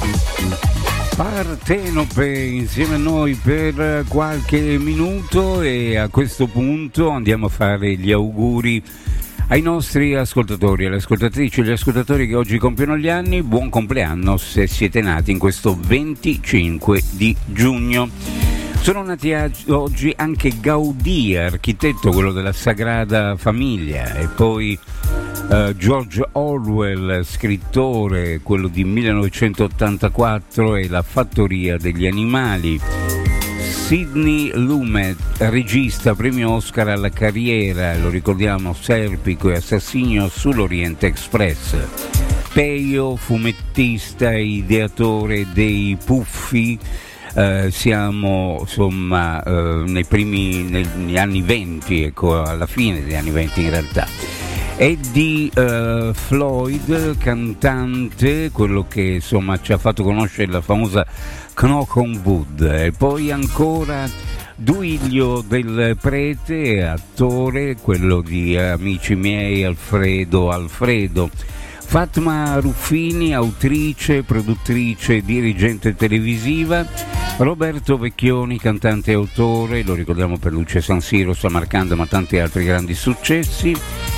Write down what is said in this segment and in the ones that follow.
Partenope insieme a noi per qualche minuto, e a questo punto andiamo a fare gli auguri ai nostri ascoltatori, alle ascoltatrici e agli ascoltatori che oggi compiono gli anni. Buon compleanno se siete nati in questo 25 di giugno. Sono nati oggi anche Gaudì, architetto, quello della Sagrada Famiglia, e poi George Orwell, scrittore, quello di 1984 e La fattoria degli animali. Sidney Lumet, regista, premio Oscar alla carriera, lo ricordiamo, Serpico e Assassinio sull'Oriente Express. Peio, fumettista e ideatore dei Puffi. Siamo insomma negli anni 20, ecco, alla fine degli anni 20 in realtà. Eddie Floyd, cantante, quello che insomma ci ha fatto conoscere la famosa Knock on Wood. E poi ancora Duilio del Prete, attore, quello di Amici miei, Alfredo. Fatma Ruffini, autrice, produttrice, dirigente televisiva. Roberto Vecchioni, cantante e autore, lo ricordiamo per Luce San Siro, Samarcanda, ma tanti altri grandi successi.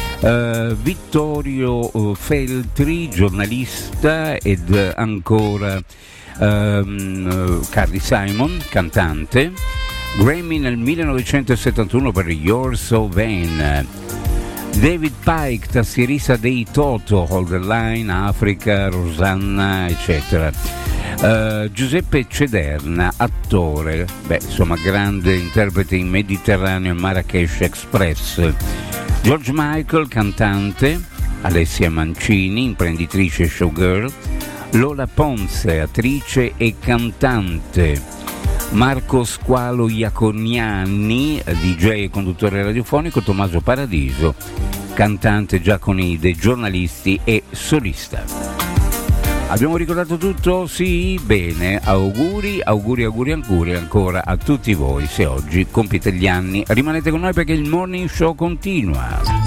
Vittorio Feltri, giornalista, ed ancora Carly Simon, cantante. Grammy nel 1971 per You're So Vain. David Pike, tastierista dei Toto, Hold the Line, Africa, Rosanna, eccetera. Giuseppe Cederna, attore, insomma grande interprete in Mediterraneo e Marrakesh Express. George Michael, cantante. Alessia Mancini, imprenditrice e showgirl. Lola Ponce, attrice e cantante. Marco Squalo Iaconiani, DJ e conduttore radiofonico. Tommaso Paradiso, cantante, giaconide, giornalisti e solista. Abbiamo ricordato tutto? Sì? Bene, auguri ancora a tutti voi se oggi compiete gli anni. Rimanete con noi perché il Morning Show continua.